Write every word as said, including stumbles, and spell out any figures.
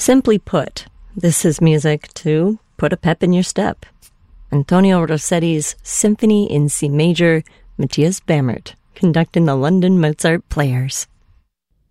Simply put, this is music to put a pep in your step. Antonio Rossetti's Symphony in C Major, Matthias Bamert, conducting the London Mozart Players.